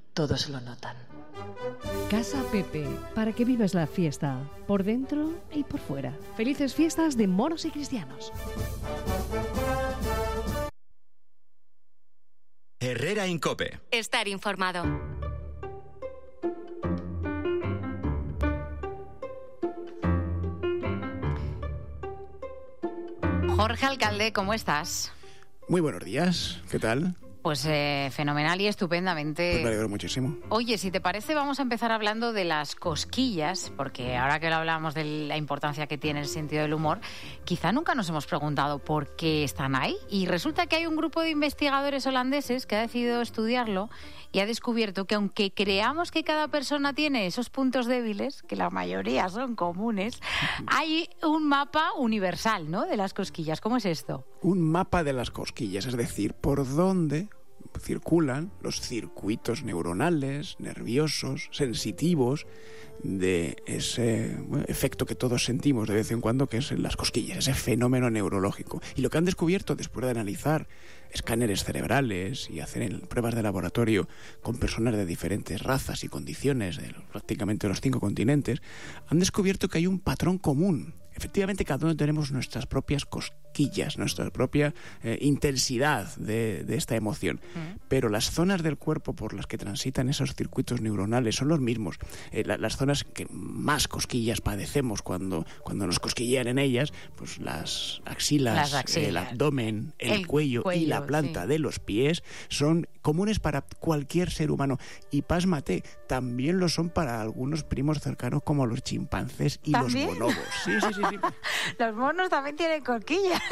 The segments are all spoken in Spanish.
todos lo notan. Casa Pepe, para que vivas la fiesta, por dentro y por fuera. Felices fiestas de moros y cristianos. Herrera en COPE. Estar informado. Jorge Alcalde, ¿cómo estás? Muy buenos días, ¿qué tal? Pues fenomenal y estupendamente. Pues me alegro muchísimo. Oye, si te parece, vamos a empezar hablando de las cosquillas, porque ahora que lo hablamos de la importancia que tiene el sentido del humor, quizá nunca nos hemos preguntado por qué están ahí. Y resulta que hay un grupo de investigadores holandeses que ha decidido estudiarlo y ha descubierto que aunque creamos que cada persona tiene esos puntos débiles, que la mayoría son comunes, hay un mapa universal, ¿no?, de las cosquillas. ¿Cómo es esto? Un mapa de las cosquillas, es decir, por dónde circulan los circuitos neuronales, nerviosos, sensitivos de ese efecto que todos sentimos de vez en cuando, que es las cosquillas, ese fenómeno neurológico. Y lo que han descubierto después de analizar escáneres cerebrales y hacer pruebas de laboratorio con personas de diferentes razas y condiciones de prácticamente los 5 continentes, han descubierto que hay un patrón común. Efectivamente, cada uno tenemos nuestras propias cosquillas, nuestra propia intensidad de esta emoción. Pero las zonas del cuerpo por las que transitan esos circuitos neuronales son los mismos. Las zonas que más cosquillas padecemos cuando nos cosquillean en ellas, pues las axilas, el abdomen, el cuello y la planta de los pies son comunes para cualquier ser humano. Y pásmate, también lo son para algunos primos cercanos como los chimpancés y ¿también? Los bonobos. Sí. Los monos también tienen cosquillas.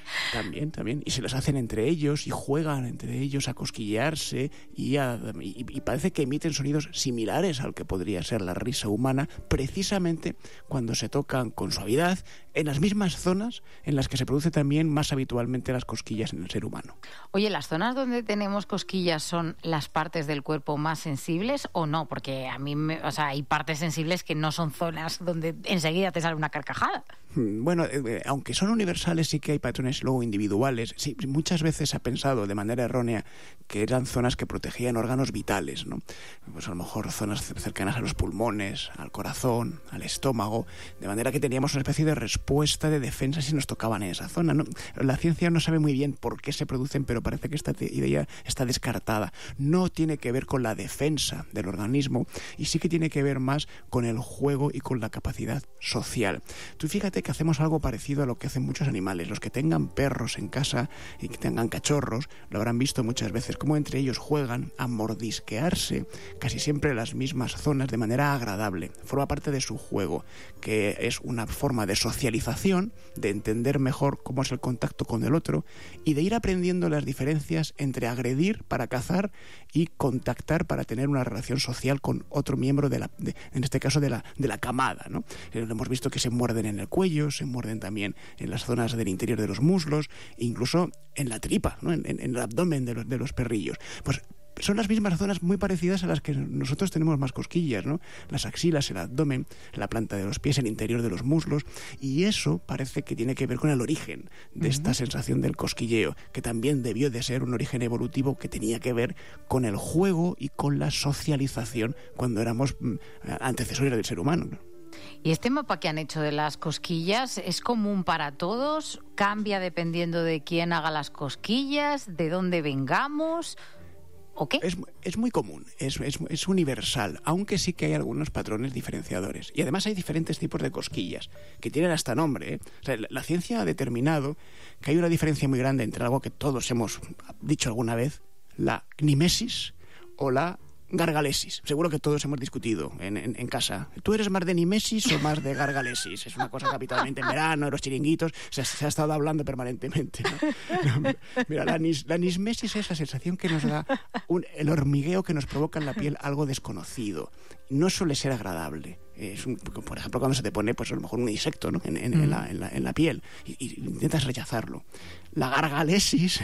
También. Y se las hacen entre ellos y juegan entre ellos a cosquillearse y parece que emiten sonidos similares al que podría ser la risa humana, precisamente cuando se tocan con suavidad en las mismas zonas en las que se produce también más habitualmente las cosquillas en el ser humano. Oye, ¿las zonas donde tenemos cosquillas son las partes del cuerpo más sensibles o no? Porque a mí, hay partes sensibles que no son zonas donde enseguida te sale una carcajada. Bueno, aunque son universales, sí que hay patrones luego individuales. Sí, muchas veces se ha pensado de manera errónea que eran zonas que protegían órganos vitales, ¿no? Pues a lo mejor zonas cercanas a los pulmones, al corazón, al estómago, de manera que teníamos una especie de respuesta de defensa si nos tocaban en esa zona, ¿no? La ciencia no sabe muy bien por qué se producen, pero parece que esta idea está descartada. No tiene que ver con la defensa del organismo y sí que tiene que ver más con el juego y con la capacidad social. Tú fíjate que hacemos algo parecido a lo que hacen muchos animales. Los que tengan perros en casa y que tengan cachorros lo habrán visto muchas veces, como entre ellos juegan a mordisquearse casi siempre las mismas zonas de manera agradable. Forma parte de su juego, que es una forma de socialización, de entender mejor cómo es el contacto con el otro y de ir aprendiendo las diferencias entre agredir para cazar y contactar para tener una relación social con otro miembro en este caso de la camada, ¿no? Hemos visto que se muerden en el cuello, se muerden también en las zonas del interior de los muslos, e incluso en la tripa, ¿no? en el abdomen de los perrillos. Pues son las mismas zonas muy parecidas a las que nosotros tenemos más cosquillas, ¿no? Las axilas, el abdomen, la planta de los pies, el interior de los muslos, y eso parece que tiene que ver con el origen de esta sensación del cosquilleo, que también debió de ser un origen evolutivo que tenía que ver con el juego y con la socialización cuando éramos antecesores del ser humano, ¿no? ¿Y este mapa que han hecho de las cosquillas es común para todos? ¿Cambia dependiendo de quién haga las cosquillas, de dónde vengamos? ¿O qué? Es muy común, es universal, aunque sí que hay algunos patrones diferenciadores. Y además hay diferentes tipos de cosquillas, que tienen hasta nombre, ¿eh? O sea, la ciencia ha determinado que hay una diferencia muy grande entre algo que todos hemos dicho alguna vez, la cnimesis o la gargalesis. Seguro que todos hemos discutido en casa. ¿Tú eres más de nimesis o más de gargalesis? Es una cosa que habitualmente en verano, en los chiringuitos, se ha estado hablando permanentemente, ¿no? Mira, la nismesis es la sensación que nos da el hormigueo que nos provoca en la piel algo desconocido. No suele ser agradable. Por ejemplo, cuando se te pone, pues a lo mejor un insecto, ¿no? en la piel y intentas rechazarlo. La gargalesis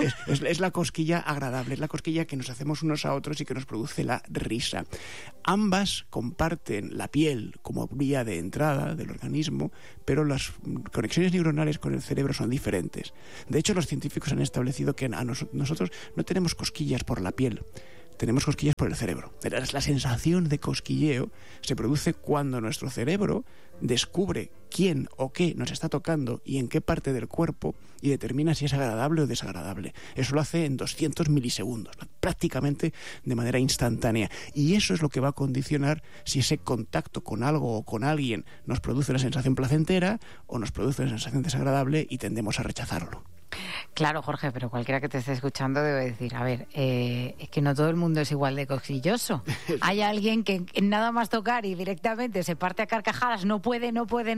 es la cosquilla agradable, es la cosquilla que nos hacemos unos a otros y que nos produce la risa. Ambas comparten la piel como vía de entrada del organismo, pero las conexiones neuronales con el cerebro son diferentes. De hecho, los científicos han establecido que nosotros no tenemos cosquillas por la piel, tenemos cosquillas por el cerebro. La sensación de cosquilleo se produce cuando nuestro cerebro descubre quién o qué nos está tocando y en qué parte del cuerpo y determina si es agradable o desagradable. Eso lo hace en 200 milisegundos, prácticamente de manera instantánea. Y eso es lo que va a condicionar si ese contacto con algo o con alguien nos produce una sensación placentera o nos produce una sensación desagradable y tendemos a rechazarlo. Claro, Jorge, pero cualquiera que te esté escuchando debe decir, a ver, es que no todo el mundo es igual de cosquilloso. Hay alguien que nada más tocar y directamente se parte a carcajadas, no puede,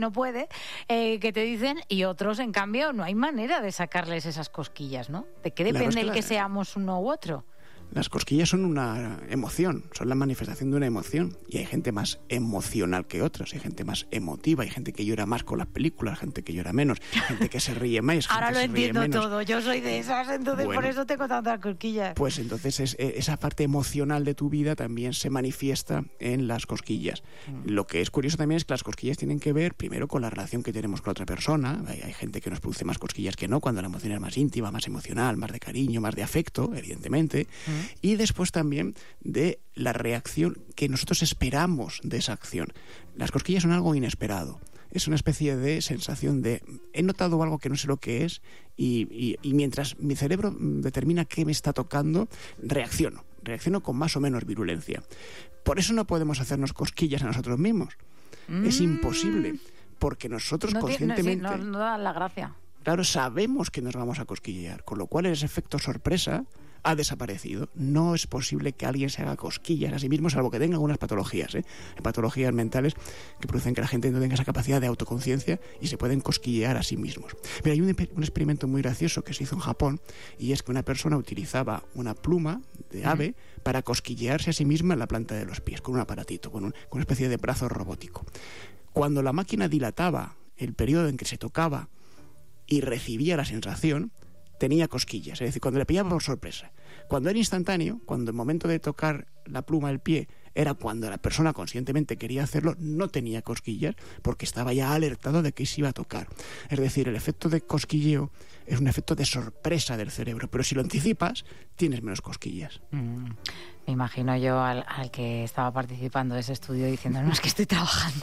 que te dicen, y otros, en cambio, no hay manera de sacarles esas cosquillas, ¿no? ¿De qué depende el que seamos uno u otro? Las cosquillas son una emoción, son la manifestación de una emoción. Y hay gente más emocional que otras, hay gente más emotiva, hay gente que llora más con las películas, gente que llora menos, gente que se ríe más. Ahora lo entiendo menos. Todo, yo soy de esas, entonces bueno, por eso tengo tantas cosquillas. Pues entonces esa parte emocional de tu vida también se manifiesta en las cosquillas. Lo que es curioso también es que las cosquillas tienen que ver primero con la relación que tenemos con otra persona. Hay gente que nos produce más cosquillas que no, cuando la emoción es más íntima, más emocional, más de cariño, más de afecto, evidentemente. Y después también de la reacción que nosotros esperamos de esa acción. Las cosquillas son algo inesperado. Es una especie de sensación de he notado algo que no sé lo que es y mientras mi cerebro determina qué me está tocando, reacciono con más o menos virulencia. Por eso no podemos hacernos cosquillas a nosotros mismos. Es imposible, porque nosotros conscientemente... No da la gracia. Claro, sabemos que nos vamos a cosquillear, con lo cual ese efecto sorpresa ha desaparecido. No es posible que alguien se haga cosquillas a sí mismo, salvo que tenga algunas patologías, Hay patologías mentales que producen que la gente no tenga esa capacidad de autoconciencia y se pueden cosquillear a sí mismos. Pero hay un experimento muy gracioso que se hizo en Japón, y es que una persona utilizaba una pluma de ave para cosquillearse a sí misma en la planta de los pies, con un aparatito, con una especie de brazo robótico. Cuando la máquina dilataba el periodo en que se tocaba y recibía la sensación, tenía cosquillas, es decir, cuando le pillaba por sorpresa. Cuando era instantáneo, cuando el momento de tocar la pluma del pie era cuando la persona conscientemente quería hacerlo, no tenía cosquillas porque estaba ya alertado de que se iba a tocar. Es decir, el efecto de cosquilleo es un efecto de sorpresa del cerebro, pero si lo anticipas, tienes menos cosquillas. Me imagino yo al que estaba participando de ese estudio diciendo, no, es que estoy trabajando.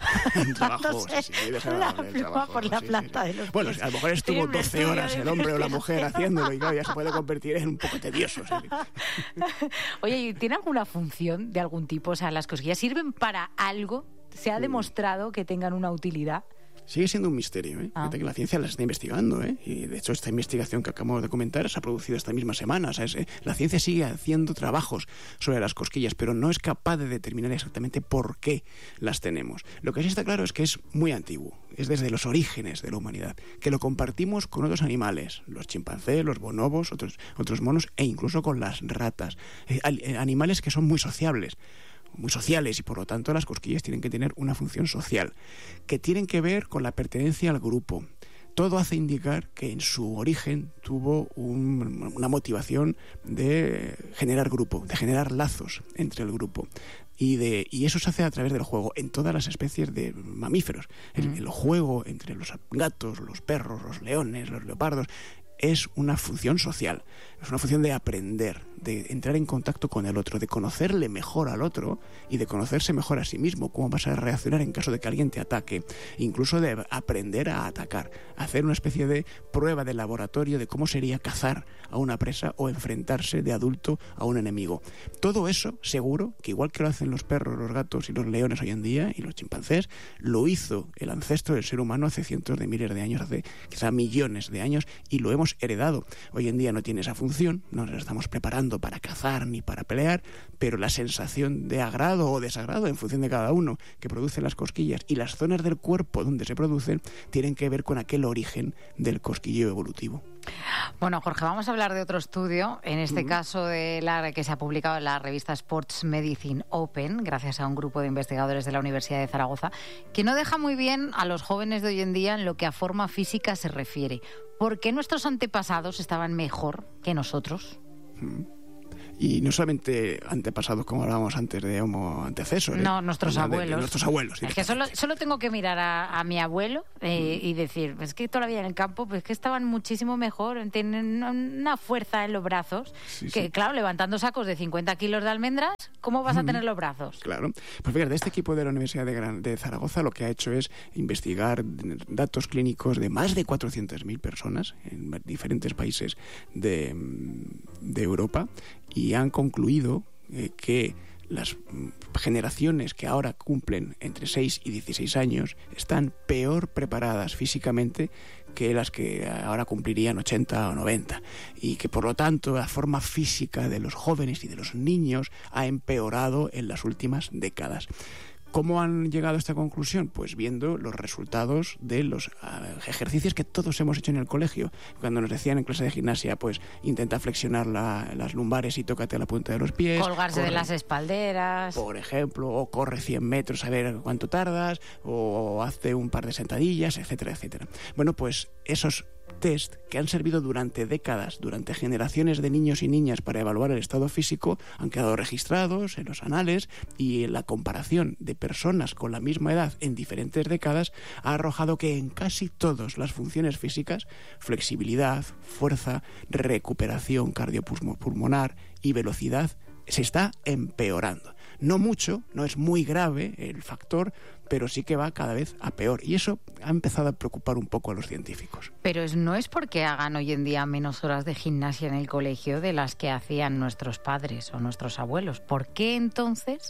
Por la planta de los pies. Bueno, a lo mejor estuvo 12 horas el hombre o la mujer haciéndolo y claro, ya se puede convertir en un poco tedioso. Oye, ¿tiene alguna función de algún tipo? O sea, ¿las cosquillas sirven para algo? ¿Se ha demostrado que tengan una utilidad? Sigue siendo un misterio, Fíjate que la ciencia las está investigando, Y de hecho esta investigación que acabamos de comentar se ha producido esta misma semana. La ciencia sigue haciendo trabajos sobre las cosquillas, pero no es capaz de determinar exactamente por qué las tenemos. Lo que sí está claro es que es muy antiguo, es desde los orígenes de la humanidad, que lo compartimos con otros animales, los chimpancés, los bonobos, otros monos e incluso con las ratas. Animales que son muy sociales y por lo tanto las cosquillas tienen que tener una función social, que tienen que ver con la pertenencia al grupo. Todo hace indicar que en su origen tuvo una motivación de generar grupo, de generar lazos entre el grupo. Y eso se hace a través del juego en todas las especies de mamíferos. El juego entre los gatos, los perros, los leones, los leopardos, es una función social, es una función de aprender, de entrar en contacto con el otro, de conocerle mejor al otro y de conocerse mejor a sí mismo, cómo vas a reaccionar en caso de que alguien te ataque, incluso de aprender a atacar, hacer una especie de prueba de laboratorio de cómo sería cazar a una presa o enfrentarse de adulto a un enemigo. Todo eso, seguro, que igual que lo hacen los perros, los gatos y los leones hoy en día, y los chimpancés, lo hizo el ancestro del ser humano hace cientos de miles de años, hace quizá millones de años, y lo hemos heredado. Hoy en día no tiene esa función, no nos estamos preparando para cazar ni para pelear, pero la sensación de agrado o desagrado en función de cada uno que producen las cosquillas y las zonas del cuerpo donde se producen tienen que ver con aquel origen del cosquilleo evolutivo. Bueno, Jorge, vamos a hablar de otro estudio, en este caso que se ha publicado en la revista Sports Medicine Open, gracias a un grupo de investigadores de la Universidad de Zaragoza, que no deja muy bien a los jóvenes de hoy en día en lo que a forma física se refiere. ¿Por qué nuestros antepasados estaban mejor que nosotros? Y no solamente antepasados, como hablábamos antes de Homo antecesor. No, nuestros abuelos. Nuestros abuelos. Es que solo tengo que mirar a mi abuelo y decir, es que todavía en el campo, pues que estaban muchísimo mejor, tienen una fuerza en los brazos, claro, levantando sacos de 50 kilos de almendras, ¿cómo vas a tener los brazos? Claro. Pues fíjate, este equipo de la Universidad de Zaragoza lo que ha hecho es investigar datos clínicos de más de 400.000 personas en diferentes países de Europa y han concluido que las generaciones que ahora cumplen entre 6 y 16 años están peor preparadas físicamente que las que ahora cumplirían 80 o 90 y que por lo tanto la forma física de los jóvenes y de los niños ha empeorado en las últimas décadas. ¿Cómo han llegado a esta conclusión? Pues viendo los resultados de los ejercicios que todos hemos hecho en el colegio. Cuando nos decían en clase de gimnasia, pues intenta flexionar las lumbares y tócate la punta de los pies. Colgarse de las espalderas. Por ejemplo, o corre 100 metros a ver cuánto tardas, o hazte un par de sentadillas, etcétera, etcétera. Bueno, pues esos test que han servido durante décadas, durante generaciones de niños y niñas para evaluar el estado físico, han quedado registrados en los anales y en la comparación de personas con la misma edad en diferentes décadas ha arrojado que en casi todas las funciones físicas, flexibilidad, fuerza, recuperación cardiopulmonar y velocidad, se está empeorando. No mucho, no es muy grave el factor, pero sí que va cada vez a peor. Y eso ha empezado a preocupar un poco a los científicos. Pero no es porque hagan hoy en día menos horas de gimnasia en el colegio de las que hacían nuestros padres o nuestros abuelos. ¿Por qué entonces,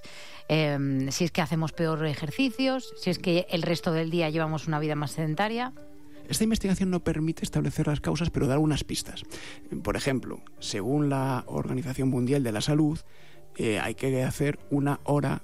si es que hacemos peor ejercicios, si es que el resto del día llevamos una vida más sedentaria? Esta investigación no permite establecer las causas, pero da algunas pistas. Por ejemplo, según la Organización Mundial de la Salud, hay que hacer 1 hora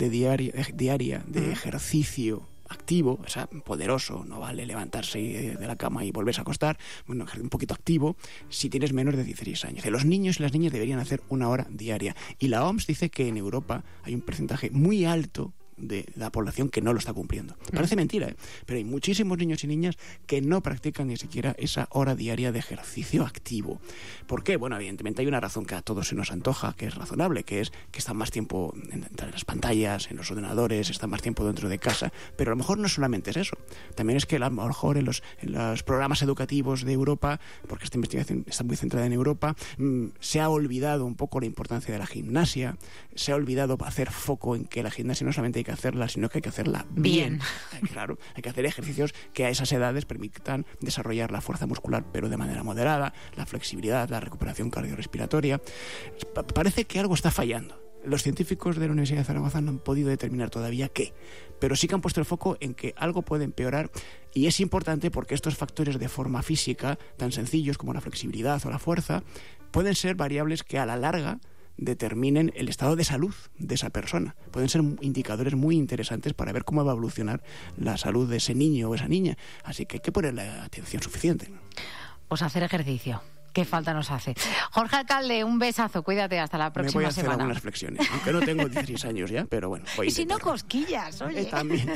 diaria de ejercicio activo, o sea, poderoso, no vale levantarse de la cama y volverse a acostar, bueno, un poquito activo, si tienes menos de 16 años. Los niños y las niñas deberían hacer 1 hora diaria. Y la OMS dice que en Europa hay un porcentaje muy alto de la población que no lo está cumpliendo. Parece mentira, pero hay muchísimos niños y niñas que no practican ni siquiera esa hora diaria de ejercicio activo. ¿Por qué? Bueno, evidentemente hay una razón que a todos se nos antoja, que es razonable, que es que están más tiempo en las pantallas, en los ordenadores, están más tiempo dentro de casa, pero a lo mejor no solamente es eso. También es que a lo mejor en los programas educativos de Europa, porque esta investigación está muy centrada en Europa, se ha olvidado un poco la importancia de la gimnasia, se ha olvidado hacer foco en que la gimnasia no solamente hay que hacerla, sino que hay que hacerla bien. Claro, hay que hacer ejercicios que a esas edades permitan desarrollar la fuerza muscular, pero de manera moderada, la flexibilidad, la recuperación cardiorrespiratoria. Parece que algo está fallando. Los científicos de la Universidad de Zaragoza no han podido determinar todavía qué, pero sí que han puesto el foco en que algo puede empeorar y es importante porque estos factores de forma física, tan sencillos como la flexibilidad o la fuerza, pueden ser variables que a la larga determinen el estado de salud de esa persona. Pueden ser indicadores muy interesantes para ver cómo va a evolucionar la salud de ese niño o esa niña. Así que hay que ponerle atención suficiente. Pues hacer ejercicio. ¿Qué falta nos hace? Jorge Alcalde, un besazo, cuídate, hasta la próxima semana. Me voy a hacer algunas flexiones, aunque no tengo 16 años ya, pero bueno. Y si no, cosquillas, oye. También.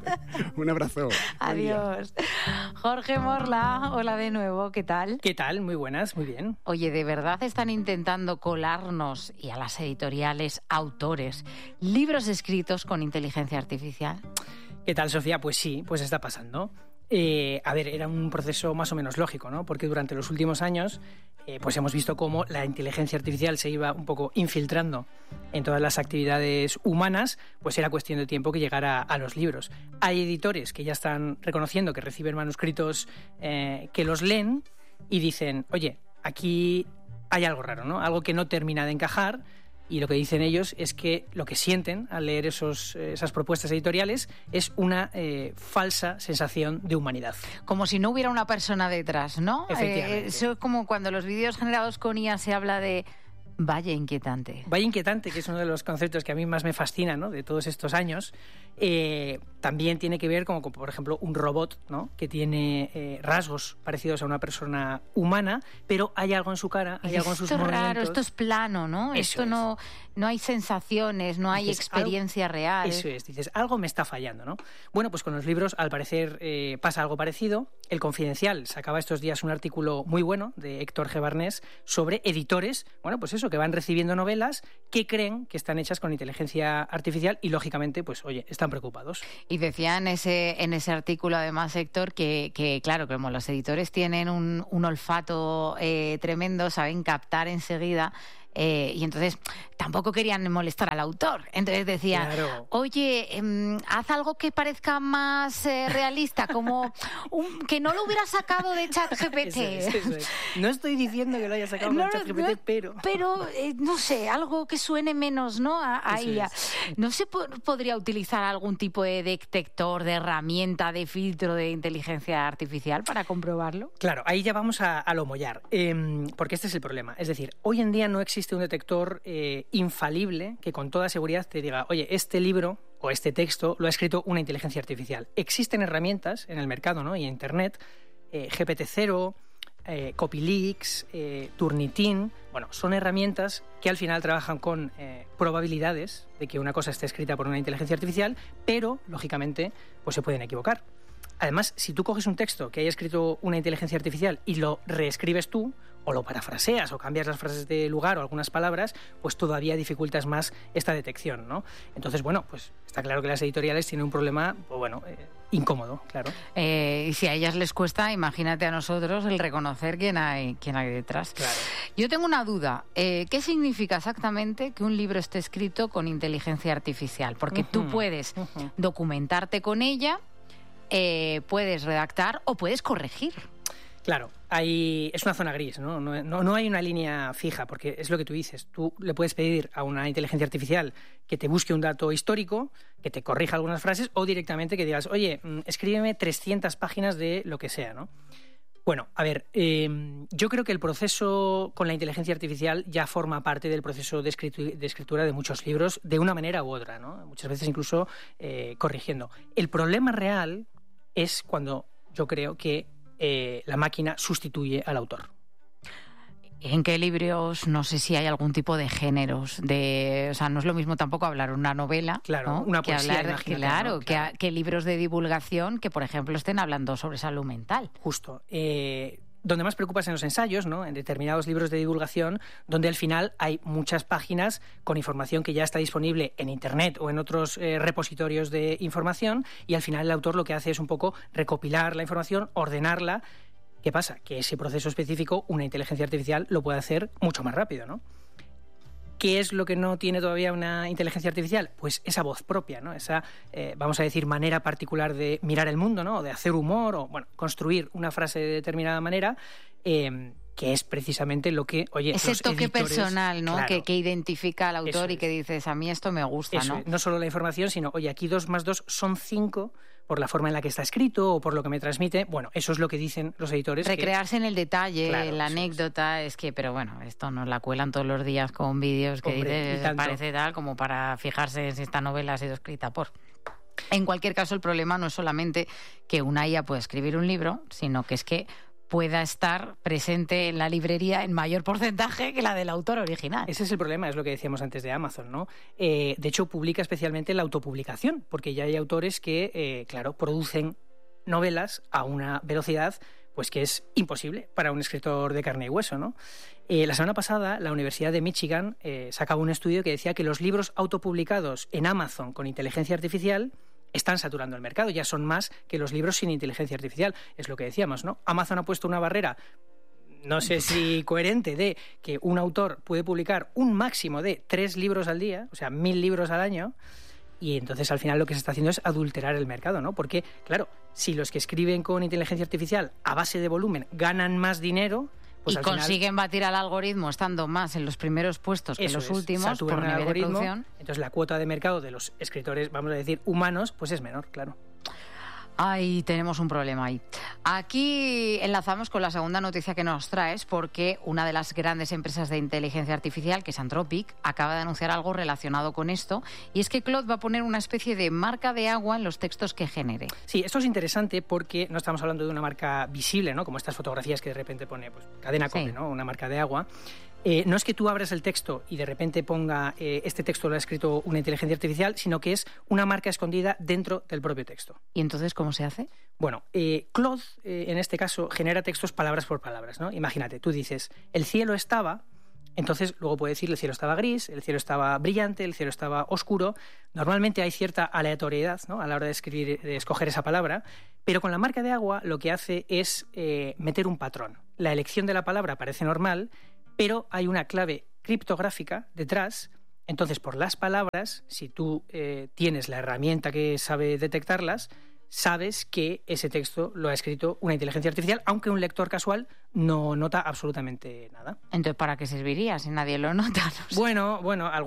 Un abrazo. Adiós. Jorge Morla, hola de nuevo, ¿qué tal? ¿Qué tal? Muy buenas, muy bien. Oye, ¿de verdad están intentando colarnos, y a las editoriales, autores, libros escritos con inteligencia artificial? ¿Qué tal, Sofía? Pues sí, pues está pasando. A ver, era un proceso más o menos lógico, ¿no? Porque durante los últimos años pues hemos visto cómo la inteligencia artificial se iba un poco infiltrando en todas las actividades humanas, pues era cuestión de tiempo que llegara a los libros. Hay editores que ya están reconociendo que reciben manuscritos que los leen y dicen, oye, aquí hay algo raro, ¿no? Algo que no termina de encajar. Y lo que dicen ellos es que lo que sienten al leer esas propuestas editoriales es una falsa sensación de humanidad. Como si no hubiera una persona detrás, ¿no? Efectivamente. Eso es como cuando los vídeos generados con IA se habla de vaya inquietante. Vaya inquietante, que es uno de los conceptos que a mí más me fascina, ¿no? De todos estos años. También tiene que ver como por ejemplo, un robot, ¿no? Que tiene rasgos parecidos a una persona humana, pero hay algo en su cara, hay algo en sus movimientos. Raro, esto es plano, ¿no? Eso esto no hay sensaciones, no hay experiencia real. Eso es, dices, algo me está fallando, ¿no? Bueno, pues con los libros al parecer pasa algo parecido El Confidencial sacaba estos días un artículo muy bueno de Héctor G. Barnés sobre editores, bueno, pues eso, que van recibiendo novelas que creen que están hechas con inteligencia artificial y, lógicamente, pues oye, están preocupados. Y decía en ese artículo, además, Héctor, que claro, como los editores tienen un olfato tremendo, saben captar enseguida. Y entonces tampoco querían molestar al autor. Entonces decían, claro, oye, haz algo que parezca más realista, como que no lo hubiera sacado de ChatGPT. Eso es. No estoy diciendo que lo haya sacado de ChatGPT, pero... Pero, no sé, algo que suene menos, ¿no? A IA. ¿No se podría utilizar algún tipo de detector, de herramienta, de filtro de inteligencia artificial para comprobarlo? Claro, ahí ya vamos a lo mollar, porque este es el problema. Es decir, hoy en día no existe un detector infalible que con toda seguridad te diga, oye, este libro o este texto lo ha escrito una inteligencia artificial. Existen herramientas en el mercado, ¿no? Y en Internet, GPT-0, Copyleaks, Turnitin, bueno, son herramientas que al final trabajan con probabilidades de que una cosa esté escrita por una inteligencia artificial, pero, lógicamente, pues se pueden equivocar. Además, si tú coges un texto que haya escrito una inteligencia artificial y lo reescribes tú, o lo parafraseas o cambias las frases de lugar o algunas palabras, pues todavía dificultas más esta detección, ¿no? Entonces, bueno, pues está claro que las editoriales tienen un problema, pues bueno, incómodo, claro. Y si a ellas les cuesta, imagínate a nosotros el reconocer quién hay detrás. Claro. Yo tengo una duda. ¿Qué significa exactamente que un libro esté escrito con inteligencia artificial? Porque tú puedes documentarte con ella, puedes redactar o puedes corregir. Claro, es una zona gris, ¿no? No hay una línea fija, porque es lo que tú dices. Tú le puedes pedir a una inteligencia artificial que te busque un dato histórico, que te corrija algunas frases, o directamente que digas, oye, escríbeme 300 páginas de lo que sea, ¿no? Bueno, a ver, yo creo que el proceso con la inteligencia artificial ya forma parte del proceso de escritura de muchos libros, de una manera u otra, ¿no? Muchas veces incluso corrigiendo. El problema real es cuando yo creo que la máquina sustituye al autor. ¿En qué libros? No sé si hay algún tipo de géneros. O sea, no es lo mismo tampoco hablar una novela, claro, ¿no? Una poesía, ¿no? Que libros de divulgación que, por ejemplo, estén hablando sobre salud mental. Justo. Donde más preocupa es en los ensayos, ¿no? En determinados libros de divulgación, donde al final hay muchas páginas con información que ya está disponible en Internet o en otros repositorios de información, y al final el autor lo que hace es un poco recopilar la información, ordenarla. ¿Qué pasa? Que ese proceso específico una inteligencia artificial lo puede hacer mucho más rápido, ¿no? ¿Qué es lo que no tiene todavía una inteligencia artificial? Pues esa voz propia, ¿no? Esa, vamos a decir, manera particular de mirar el mundo, ¿no? O de hacer humor, o bueno, construir una frase de determinada manera, que es precisamente lo que, oye, ese los toque editores, personal, ¿no? Claro, que identifica al autor eso y que dices, a mí esto me gusta, eso ¿no? Es. No solo la información, sino, oye, aquí 2 más 2 son 5 por la forma en la que está escrito o por lo que me transmite. Bueno, eso es lo que dicen los editores. Recrearse en el detalle, claro, la anécdota, es que, pero bueno, esto nos la cuelan todos los días con vídeos que dices, parece tal como para fijarse en si esta novela ha sido escrita por... En cualquier caso, el problema no es solamente que una IA pueda escribir un libro, sino que es que pueda estar presente en la librería en mayor porcentaje que la del autor original. Ese es el problema, es lo que decíamos antes de Amazon, ¿no? De hecho, publica especialmente la autopublicación, porque ya hay autores que, claro, producen novelas a una velocidad pues que es imposible para un escritor de carne y hueso, ¿no? La semana pasada, la Universidad de Michigan sacaba un estudio que decía que los libros autopublicados en Amazon con inteligencia artificial están saturando el mercado, ya son más que los libros sin inteligencia artificial. Es lo que decíamos, ¿no? Amazon ha puesto una barrera, no sé si coherente, de que un autor puede publicar un máximo de 3 libros al día, o sea, 1000 libros al año, y entonces al final lo que se está haciendo es adulterar el mercado, ¿no? Porque, claro, si los que escriben con inteligencia artificial a base de volumen ganan más dinero, pues y consiguen batir al algoritmo estando más en los primeros puestos que los últimos por nivel de producción. Entonces la cuota de mercado de los escritores, vamos a decir, humanos, pues es menor, claro. Ay, tenemos un problema ahí. Aquí enlazamos con la segunda noticia que nos traes, porque una de las grandes empresas de inteligencia artificial, que es Anthropic, acaba de anunciar algo relacionado con esto, y es que Claude va a poner una especie de marca de agua en los textos que genere. Sí, esto es interesante porque no estamos hablando de una marca visible, ¿no? Como estas fotografías que de repente pone pues, Cadena Cope, sí, ¿no? Una marca de agua. No es que tú abras el texto y de repente ponga este texto lo ha escrito una inteligencia artificial, sino que es una marca escondida dentro del propio texto. ¿Y entonces cómo se hace? Bueno, Claude, en este caso, genera textos palabras por palabras, ¿no? Imagínate, tú dices, el cielo estaba, entonces luego puede decir el cielo estaba gris, el cielo estaba brillante, el cielo estaba oscuro. Normalmente hay cierta aleatoriedad, ¿no?, a la hora de escribir, de escoger esa palabra, pero con la marca de agua lo que hace es meter un patrón. La elección de la palabra parece normal, pero hay una clave criptográfica detrás. Entonces, por las palabras, si tú tienes la herramienta que sabe detectarlas, sabes que ese texto lo ha escrito una inteligencia artificial, aunque un lector casual no nota absolutamente nada. Entonces, ¿para qué serviría si nadie lo nota? No sé. Bueno,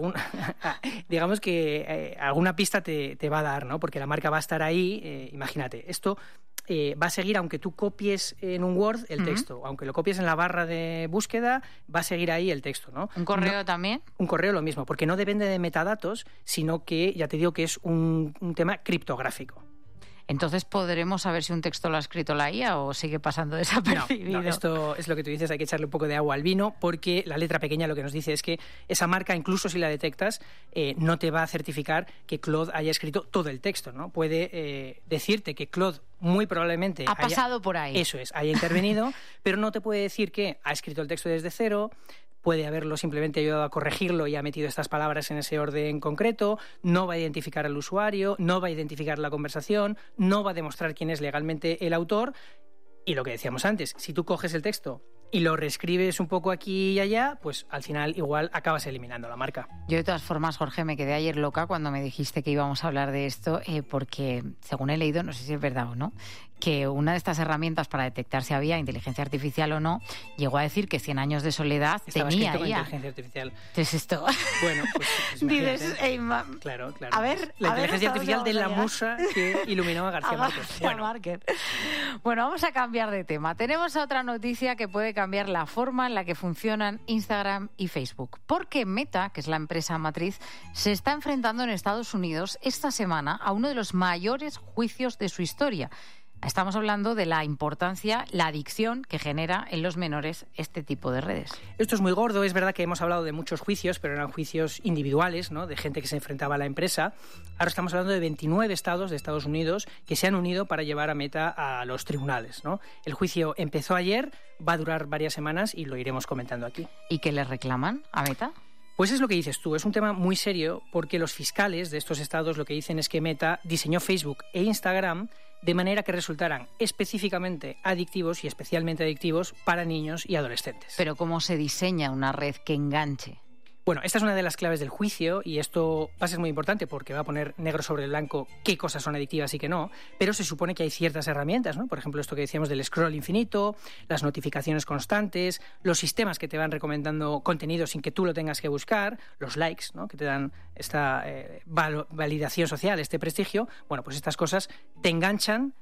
digamos que alguna pista te va a dar, ¿no? Porque la marca va a estar ahí. Imagínate, esto va a seguir aunque tú copies en un Word el texto, aunque lo copies en la barra de búsqueda, va a seguir ahí el texto, ¿no? ¿Un correo también? Un correo lo mismo, porque no depende de metadatos, sino que, ya te digo, que es un tema criptográfico. Entonces, ¿podremos saber si un texto lo ha escrito la IA o sigue pasando desapercibido? No, esto es lo que tú dices, hay que echarle un poco de agua al vino, porque la letra pequeña lo que nos dice es que esa marca, incluso si la detectas, no te va a certificar que Claude haya escrito todo el texto, ¿no? Puede decirte que Claude muy probablemente ha pasado por ahí. Eso es, haya intervenido, pero no te puede decir que ha escrito el texto desde cero. Puede haberlo simplemente ayudado a corregirlo y ha metido estas palabras en ese orden concreto, no va a identificar al usuario, no va a identificar la conversación, no va a demostrar quién es legalmente el autor. Y lo que decíamos antes, si tú coges el texto y lo reescribes un poco aquí y allá, pues al final igual acabas eliminando la marca. Yo de todas formas, Jorge, me quedé ayer loca cuando me dijiste que íbamos a hablar de esto, porque según he leído, no sé si es verdad o no, que una de estas herramientas para detectar si había inteligencia artificial o no, llegó a decir que 100 años de soledad estaba tenía escrito IA. con inteligencia artificial. ¿Qué es esto? Bueno, pues dices, claro. A ver, la inteligencia ¿hasta artificial dónde de la vamos a musa que iluminó a García Márquez. Bueno, vamos a cambiar de tema. Tenemos otra noticia que puede cambiar la forma en la que funcionan Instagram y Facebook. Porque Meta, que es la empresa matriz, se está enfrentando en Estados Unidos esta semana a uno de los mayores juicios de su historia. Estamos hablando de la importancia, la adicción que genera en los menores este tipo de redes. Esto es muy gordo. Es verdad que hemos hablado de muchos juicios, pero eran juicios individuales, ¿no?, de gente que se enfrentaba a la empresa. Ahora estamos hablando de 29 estados de Estados Unidos que se han unido para llevar a Meta a los tribunales, ¿no? El juicio empezó ayer, va a durar varias semanas y lo iremos comentando aquí. ¿Y qué le reclaman a Meta? Pues es lo que dices tú, es un tema muy serio porque los fiscales de estos estados lo que dicen es que Meta diseñó Facebook e Instagram de manera que resultaran específicamente adictivos y especialmente adictivos para niños y adolescentes. Pero ¿cómo se diseña una red que enganche? Bueno, esta es una de las claves del juicio y esto va a ser muy importante porque va a poner negro sobre blanco qué cosas son adictivas y qué no, pero se supone que hay ciertas herramientas, ¿no? Por ejemplo, esto que decíamos del scroll infinito, las notificaciones constantes, los sistemas que te van recomendando contenido sin que tú lo tengas que buscar, los likes, ¿no?, que te dan esta validación social, este prestigio. Bueno, pues estas cosas te enganchan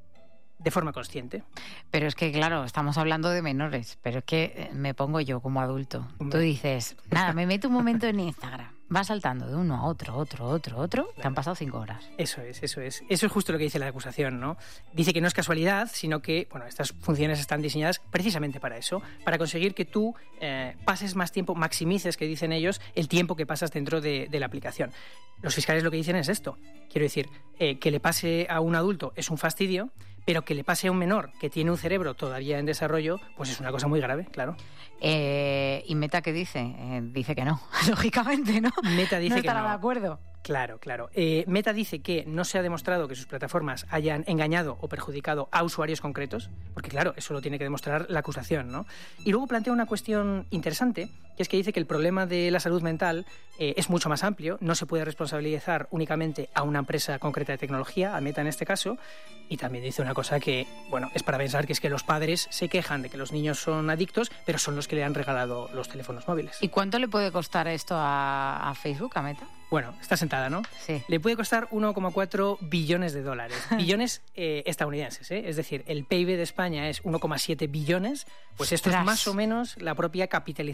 de forma consciente. Pero es que, claro, estamos hablando de menores, pero es que me pongo yo como adulto. Tú dices, nada, me meto un momento en Instagram. Vas saltando de uno a otro, claro. Te han pasado 5 horas. Eso es. Eso es justo lo que dice la acusación, ¿no? Dice que no es casualidad, sino que, bueno, estas funciones están diseñadas precisamente para eso, para conseguir que tú pases más tiempo, maximices, que dicen ellos, el tiempo que pasas dentro de la aplicación. Los fiscales lo que dicen es esto. Quiero decir, que le pase a un adulto es un fastidio, pero que le pase a un menor que tiene un cerebro todavía en desarrollo, pues es una cosa muy grave, claro. ¿Y Meta qué dice? Dice que no, lógicamente, ¿no? Meta dice no que estará no. de acuerdo. Claro. Meta dice que no se ha demostrado que sus plataformas hayan engañado o perjudicado a usuarios concretos, porque claro, eso lo tiene que demostrar la acusación, ¿no? Y luego plantea una cuestión interesante, que es que dice que el problema de la salud mental es mucho más amplio, no se puede responsabilizar únicamente a una empresa concreta de tecnología, a Meta en este caso, y también dice una cosa que, bueno, es para pensar, que es que los padres se quejan de que los niños son adictos, pero son los que le han regalado los teléfonos móviles. ¿Y cuánto le puede costar esto a Facebook, a Meta? Bueno, está sentada, ¿no? Sí. Le puede costar 1,4 billones de dólares. Billones estadounidenses, ¿eh? Es decir, el PIB de España es 1,7 billones. Pues esto es más o menos la propia capitalización bursátil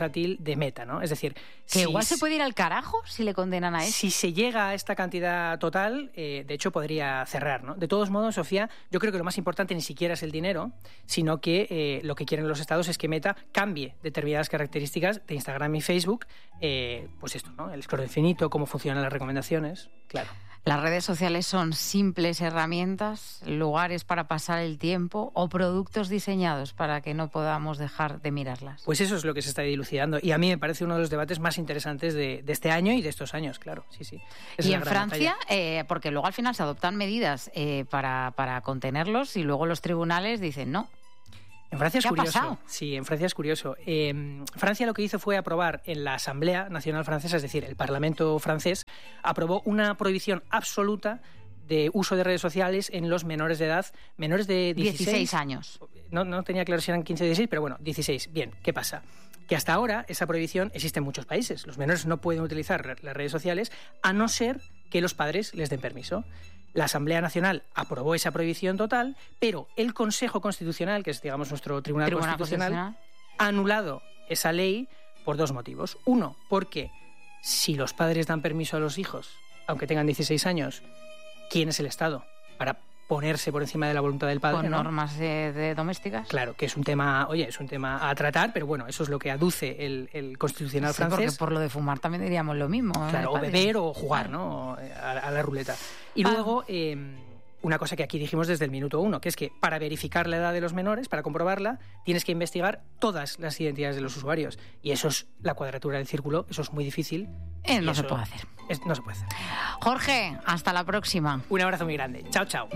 bursátil de Meta, ¿no? Es decir, que igual se puede ir al carajo si le condenan a eso. Si se llega a esta cantidad total, de hecho podría cerrar, ¿no? De todos modos, Sofía, yo creo que lo más importante ni siquiera es el dinero, sino que lo que quieren los estados es que Meta cambie determinadas características de Instagram y Facebook, pues esto, ¿no? El scroll infinito, cómo funcionan las recomendaciones, claro. ¿Las redes sociales son simples herramientas, lugares para pasar el tiempo o productos diseñados para que no podamos dejar de mirarlas? Pues eso es lo que se está dilucidando y a mí me parece uno de los debates más interesantes de este año y de estos años, claro. Sí. Y en Francia, porque luego al final se adoptan medidas para contenerlos y luego los tribunales dicen no. En Francia es curioso. ¿Qué ha pasado? Sí, en Francia es curioso. Francia lo que hizo fue aprobar en la Asamblea Nacional Francesa, es decir, el Parlamento francés, aprobó una prohibición absoluta de uso de redes sociales en los menores de edad, menores de 16 años. No tenía claro si eran 15 o 16, pero bueno, 16. Bien, ¿qué pasa? Que hasta ahora esa prohibición existe en muchos países. Los menores no pueden utilizar las redes sociales a no ser que los padres les den permiso. La Asamblea Nacional aprobó esa prohibición total, pero el Consejo Constitucional, que es, digamos, nuestro Tribunal Constitucional, ha anulado esa ley por dos motivos. Uno, porque si los padres dan permiso a los hijos, aunque tengan 16 años, ¿quién es el Estado para ponerse por encima de la voluntad del padre? Con ¿no? normas de domésticas. Claro, que es un tema, es un tema a tratar, pero bueno, eso es lo que aduce el Constitucional francés. Porque por lo de fumar también diríamos lo mismo. Claro, o beber o jugar, ¿no? A la ruleta. Y luego, una cosa que aquí dijimos desde el minuto 1, que es que para verificar la edad de los menores, para comprobarla, tienes que investigar todas las identidades de los usuarios. Y eso es la cuadratura del círculo, eso es muy difícil. No se puede hacer. No se puede hacer. Jorge, hasta la próxima. Un abrazo muy grande. Chao, chao.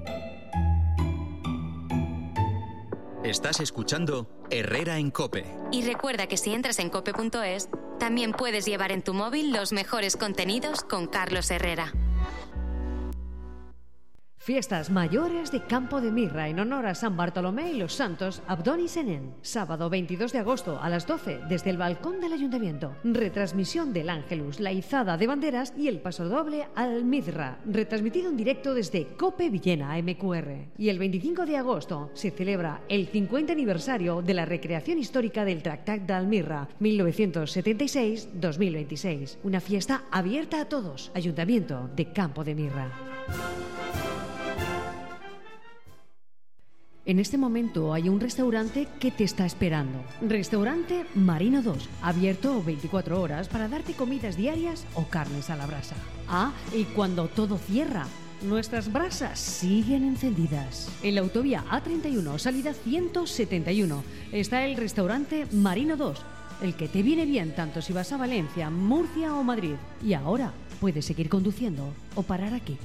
Estás escuchando Herrera en COPE. Y recuerda que si entras en cope.es, también puedes llevar en tu móvil los mejores contenidos con Carlos Herrera. Fiestas mayores de Campo de Mirra en honor a San Bartolomé y los santos Abdón y Senén. Sábado 22 de agosto a las 12 desde el balcón del Ayuntamiento. Retransmisión del Ángelus, la izada de banderas y el pasodoble al Midra. Retransmitido en directo desde Cope Villena MQR. Y el 25 de agosto se celebra el 50 aniversario de la recreación histórica del Tractat d'Almirra 1976-2026. Una fiesta abierta a todos. Ayuntamiento de Campo de Mirra. En este momento hay un restaurante que te está esperando. Restaurante Marino 2, abierto 24 horas para darte comidas diarias o carnes a la brasa. Y cuando todo cierra, nuestras brasas siguen encendidas. En la autovía A31, salida 171, está el restaurante Marino 2, el que te viene bien tanto si vas a Valencia, Murcia o Madrid. Y ahora puedes seguir conduciendo o parar aquí.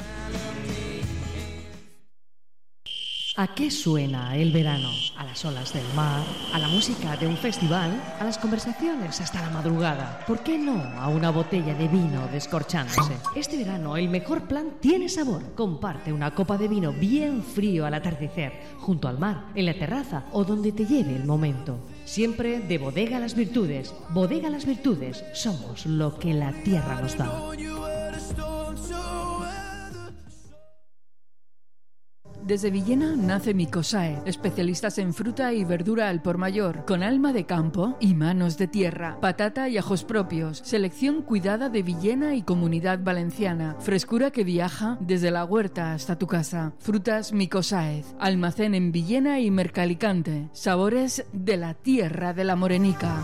¿A qué suena el verano? ¿A las olas del mar? ¿A la música de un festival? ¿A las conversaciones hasta la madrugada? ¿Por qué no a una botella de vino descorchándose? Este verano el mejor plan tiene sabor. Comparte una copa de vino bien frío al atardecer, junto al mar, en la terraza o donde te lleve el momento. Siempre de Bodega Las Virtudes. Bodega Las Virtudes, somos lo que la tierra nos da. Desde Villena nace Micosae, especialistas en fruta y verdura al por mayor, con alma de campo y manos de tierra, patata y ajos propios, selección cuidada de Villena y Comunidad Valenciana, frescura que viaja desde la huerta hasta tu casa. Frutas Micosae, almacén en Villena y Mercalicante, sabores de la tierra de la Morenica.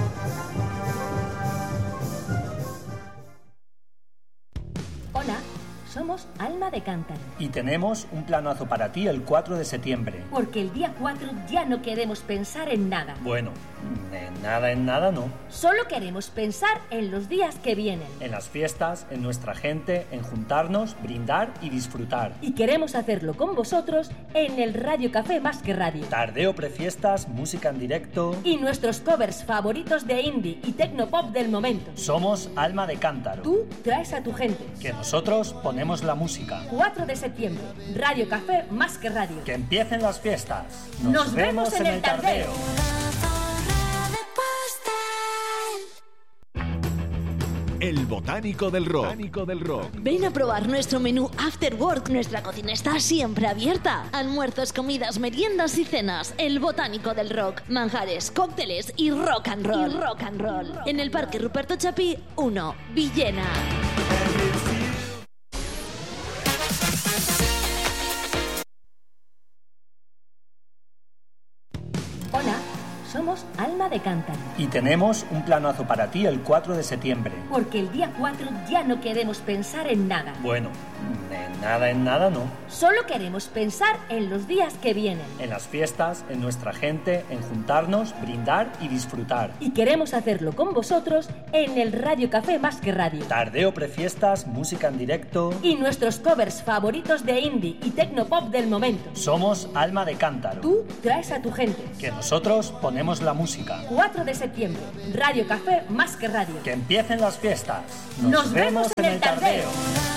Hola, somos Alma de Cántaro. Y tenemos un planazo para ti el 4 de septiembre. Porque el día 4 ya no queremos pensar en nada. Bueno, en nada no. Solo queremos pensar en los días que vienen. En las fiestas, en nuestra gente, en juntarnos, brindar y disfrutar. Y queremos hacerlo con vosotros en el Radio Café Más que Radio. Tardeo prefiestas, música en directo. Y nuestros covers favoritos de indie y tecnopop del momento. Somos Alma de Cántaro. Tú traes a tu gente. Que nosotros ponemos la música. 4 de septiembre, Radio Café Más que Radio. Que empiecen las fiestas. Nos vemos en el Tardeo. El El Botánico del Rock. Ven a probar nuestro menú After Work. Nuestra cocina está siempre abierta. Almuerzos, comidas, meriendas y cenas. El Botánico del Rock. Manjares, cócteles y rock and roll. En el Parque Ruperto Chapí 1, Villena. Hola, somos Alma de Cántaro. Y tenemos un planazo para ti el 4 de septiembre. Porque el día 4 ya no queremos pensar en nada. Bueno, en nada no. Solo queremos pensar en los días que vienen. En las fiestas, en nuestra gente, en juntarnos, brindar y disfrutar. Y queremos hacerlo con vosotros en el Radio Café Más que Radio. Tardeo prefiestas, música en directo. Y nuestros covers favoritos de indie y tecnopop del momento. Somos Alma de Cántaro. Tú traes a tu gente. Que nosotros ponemos la música. 4 de septiembre, Radio Café Más que Radio. Que empiecen las fiestas. Nos vemos en el tardeo.